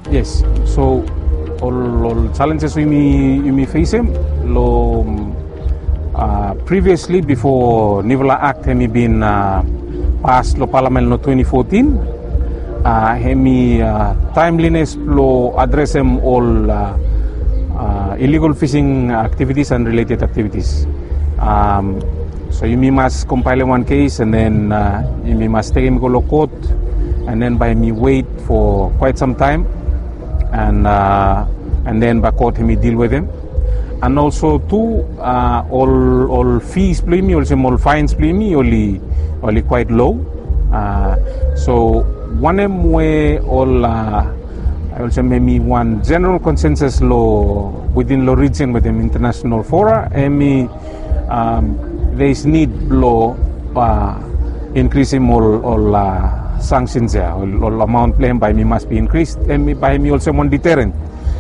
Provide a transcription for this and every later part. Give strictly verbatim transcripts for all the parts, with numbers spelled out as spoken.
Yes, so all, all challenges we may, we may face him, lo, uh, previously before Nivola Act hemi been uh, passed lo Parliament no twenty fourteen, uh, hemi uh, timeliness lo address him all uh, uh, illegal fishing activities and related activities. Um, so you may must compile one case and then uh, you may must take him go to court and then by me wait for quite some time. And uh, and then by court he may deal with him, and also too uh, all all fees play me, also all fines play me only only quite low. Uh, so one them way all uh, I will say maybe one general consensus law within the region with them international fora. I mean um, there is need law uh, increasing all all. Uh, sanctions there, all, all amount claimed by me must be increased, and by me also one deterrent,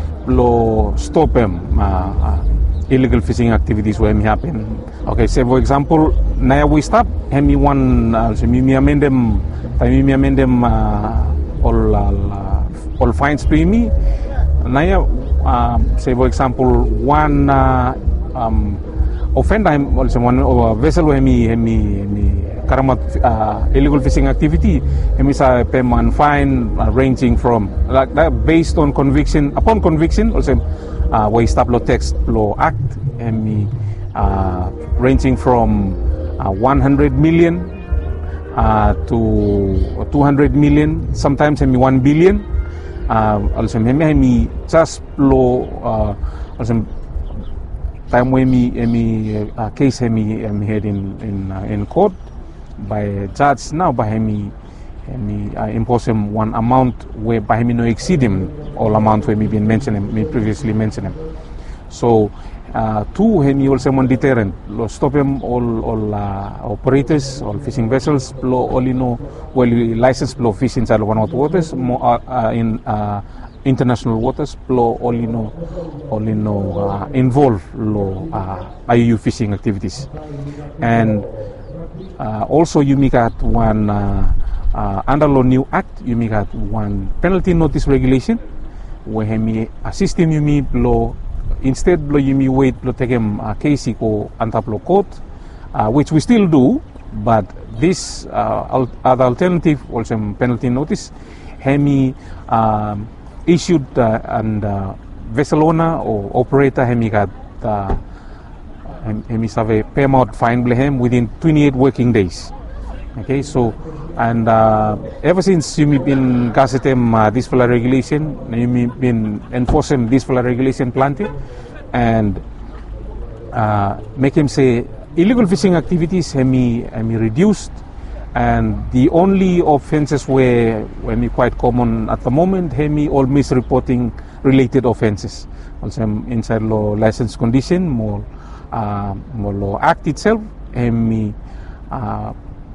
lo stop them uh, uh, illegal fishing activities where me happen. Okay, say for example, now we stop, and me one, also me me amend them, me me amend them uh, all uh, all fines pay me. Now, um, say for example, one uh, um, offender, also one uh, vessel where me me me. Karamat uh, illegal fishing activity, and is a payment fine uh, ranging from like that based on conviction. Upon conviction, also uh, we stop law text law act, and me uh, ranging from uh, one hundred million uh, to two hundred million, sometimes me one billion. Uh, also me me just law uh, also time when me me uh, case me me head in in uh, in court. By judge now by him, him uh, impose him one amount where by him no exceed him all amount where me been mentioned me previously mentioned him. So uh, two him also one deterrent. Lo stop him all all uh, operators, all fishing vessels, lo only no well licensed blow fish inside one hot waters, more uh, uh, in uh, international waters, lo only no only no uh, involve lo uh, I U U fishing activities. And Uh, also, you make at one uh, uh, under law new act. You make at one penalty notice regulation where he assist him. You me law instead blow you me wait blow take him a case ko antap law court, uh, which we still do. But this uh, al other alternative also penalty notice, he um, issued uh, and uh, vessel owner or operator he got. Uh, and he have a payment fine him within twenty-eight working days. Okay, so and uh, ever since you been gazetting uh, this full regulation, you been enforcing this full regulation plenty, and uh, make him say illegal fishing activities have me, have me reduced, and the only offences were when me quite common at the moment have me all misreporting related offences. Also inside law license condition more. Uh, law act itself and me uh,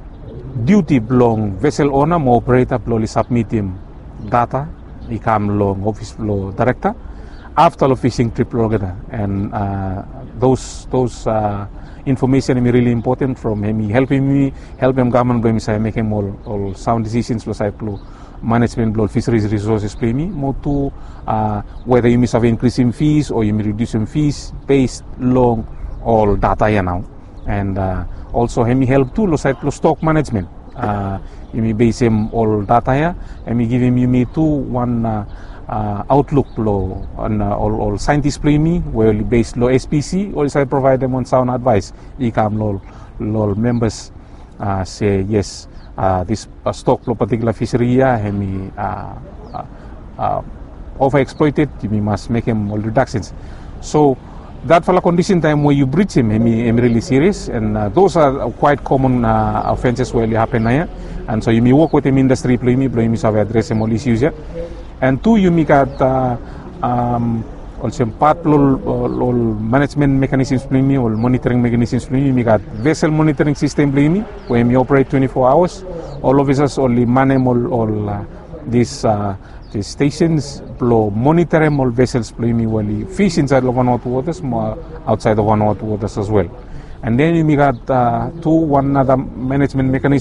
duty belong vessel owner mo operator ploli submit him data become long office law director after the fishing trip logger and uh, those those uh, information is really important from him helping me help him government blame say make him all, all sound decisions lo say plo management blow fisheries resources play me more to uh, whether you miss have increasing fees or you may reducing fees based long all data ya now, and uh, also he help too lo side lo stock management. Uh, you may base him all data ya, and me give him you me too one uh, uh, outlook lo on uh, all all scientists play me where based lo S P C or I provide them on sound advice. I come lo lo members uh, say yes uh, this uh, stock lo particular fishery ya he me uh, uh, uh, over exploited. You must make him all reductions. So. That for a condition time where you breach him, I'm really serious, and uh, those are quite common uh, offences where you happen here. And so you may work with him industry, play me, play me, so address him all issues here. And two, you may got uh, um, also part all, all, all management mechanisms, play me, all monitoring mechanisms, play me. You may got vessel monitoring system, play me, where you operate twenty-four hours. All officers only man all all uh, these. Uh, The stations blow monitor all vessels play me while fish inside the one hot waters, more outside the one hot waters as well. And then you got uh, two one other management mechanism.